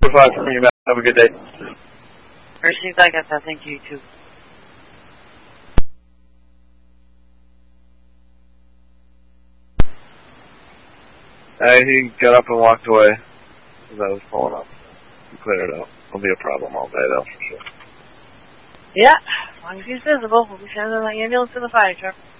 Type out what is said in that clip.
Super fun from you, Matt. Have a good day. Received, I guess. I thank you too. He got up and walked away as I was pulling up. He cleared it out. It'll be a problem all day, though, for sure. Yeah, as long as he's visible, we'll be sending the ambulance to the fire truck.